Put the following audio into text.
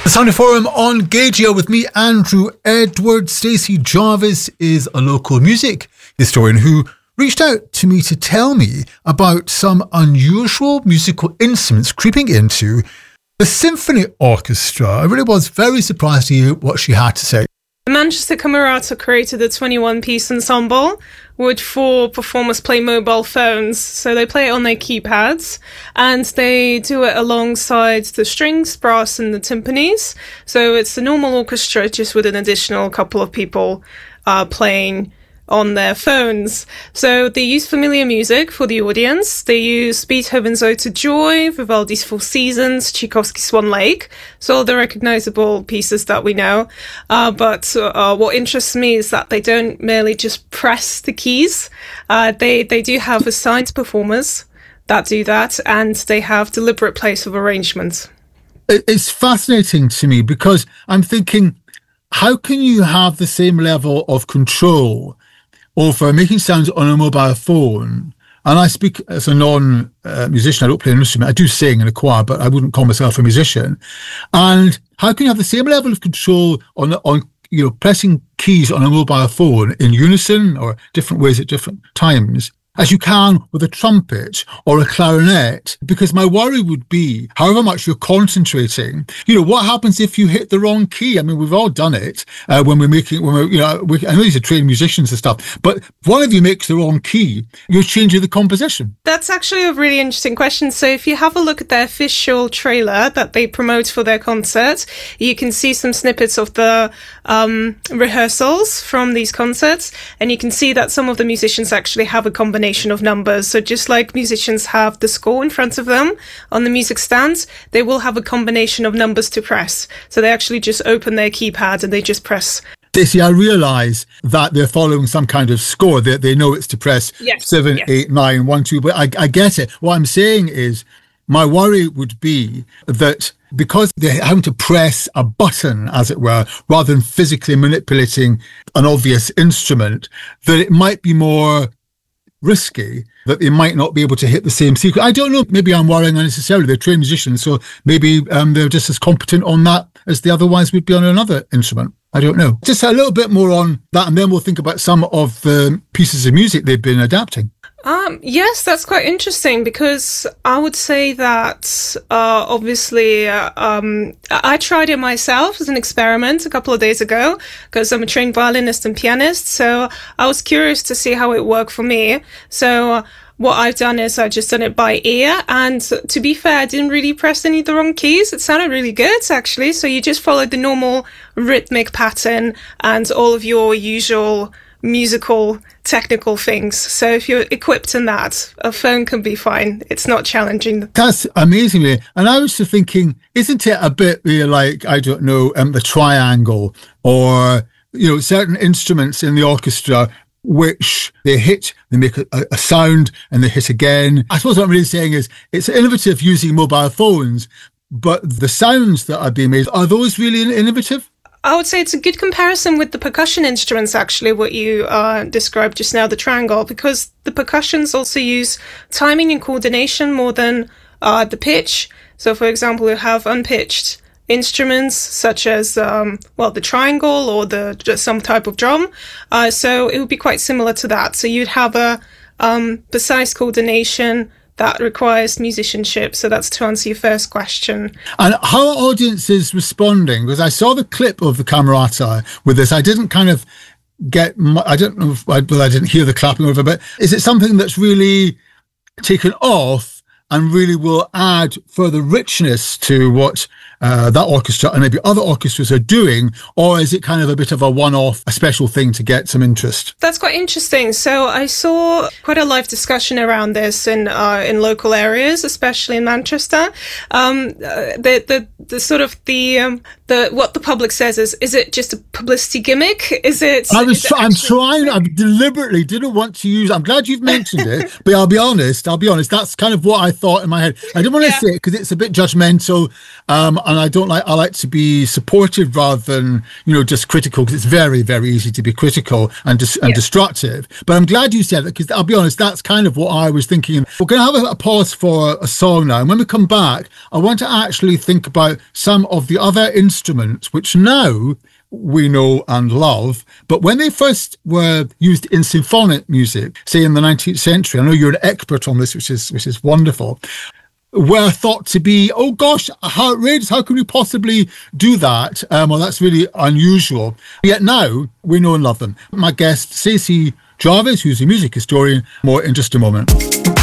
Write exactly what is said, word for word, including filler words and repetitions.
The Sunday Forum on Gageo with me, Andrew Edwards. Stacey Jarvis is a local music historian who reached out to me to tell me about some unusual musical instruments creeping into the symphony orchestra. I really was very surprised to hear what she had to say. The Manchester Camerata created a twenty-one piece ensemble with four performers play mobile phones. So they play it on their keypads and they do it alongside the strings, brass and the timpanis. So it's the normal orchestra just with an additional couple of people uh, playing on their phones. So they use familiar music for the audience. They use Beethoven's Ode to Joy, Vivaldi's Four Seasons, Tchaikovsky's Swan Lake. So all the recognizable pieces that we know. Uh, but uh, what interests me is that they don't merely just press the keys. Uh, they, they do have assigned performers that do that, and they have deliberate place of arrangement. It's fascinating to me because I'm thinking, how can you have the same level of control over making sounds on a mobile phone? And I speak as a non-musician, I don't play an instrument. I do sing in a choir, but I wouldn't call myself a musician. And how can you have the same level of control on, on you know, pressing keys on a mobile phone in unison or different ways at different times as you can with a trumpet or a clarinet? Because my worry would be, however much you're concentrating, you know, what happens if you hit the wrong key? I mean, we've all done it uh, when we're making, when we're, you know, we, I know these are trained musicians and stuff, but if one of you makes the wrong key, you're changing the composition. That's actually a really interesting question. So if you have a look at their official trailer that they promote for their concert, you can see some snippets of the um, rehearsals from these concerts, and you can see that some of the musicians actually have a combination of numbers. So just like musicians have the score in front of them on the music stands, they will have a combination of numbers to press. So they actually just open their keypad and they just press. Stacey, I realise that they're following some kind of score. They, they know it's to press yes, seven, yes. eight, nine, one, two, but I, I get it. What I'm saying is, my worry would be that because they're having to press a button, as it were, rather than physically manipulating an obvious instrument, that it might be more risky, that they might not be able to hit the same sequence. I don't know. Maybe I'm worrying unnecessarily. They're trained musicians, so maybe um, they're just as competent on that as they otherwise would be on another instrument. I don't know. Just a little bit more on that, and then we'll think about some of the pieces of music they've been adapting. Um, yes, that's quite interesting because I would say that uh, obviously uh, um, I tried it myself as an experiment a couple of days ago because I'm a trained violinist and pianist. So I was curious to see how it worked for me. So uh, what I've done is I've just done it by ear. And to be fair, I didn't really press any of the wrong keys. It sounded really good, actually. So you just followed the normal rhythmic pattern and all of your usual musical technical things. So if you're equipped in that, a phone can be fine. It's not challenging. That's amazing. And I was just thinking, isn't it a bit like, I don't know, um, the triangle or, you know, certain instruments in the orchestra which they hit, they make a, a sound and they hit again. I suppose what I'm really saying is it's innovative using mobile phones, but the sounds that are being made, are those really innovative? I would say it's a good comparison with the percussion instruments, actually, what you uh, described just now, the triangle, because the percussions also use timing and coordination more than uh, the pitch. So, for example, you have unpitched instruments such as, um, well, the triangle or the just some type of drum. Uh, so it would be quite similar to that. So you'd have a um, precise coordination that requires musicianship. So that's to answer your first question. And how are audiences responding? Because I saw the clip of the Camerata with this. I didn't kind of get, I don't know if I, well, I didn't hear the clapping over, but is it something that's really taken off and really will add further richness to what uh, that orchestra and maybe other orchestras are doing, or is it kind of a bit of a one-off, a special thing to get some interest? That's quite interesting. So I saw quite a live discussion around this in uh, in local areas, especially in Manchester. Um, uh, the the the sort of the um, the what the public says is, is it just a publicity gimmick? Is it? I was is it I'm actually- trying. I deliberately didn't want to use. I'm glad you've mentioned it, but I'll be honest. I'll be honest. That's kind of what I thought in my head. I didn't want to Yeah. say it because it's a bit judgmental, um, and and I don't like, I like to be supportive rather than, you know, just critical, because it's very, very easy to be critical and, dis- and yeah. destructive. But I'm glad you said that, because I'll be honest, that's kind of what I was thinking. We're going to have a, a pause for a song now. And when we come back, I want to actually think about some of the other instruments, which now we know and love, but when they first were used in symphonic music, say in the nineteenth century, I know you're an expert on this, which is which is wonderful, were thought to be, oh gosh, how outrageous, how can we possibly do that? Um, well, that's really unusual. Yet now we know and love them. My guest, Stacey Jarvis, who's a music historian, more in just a moment.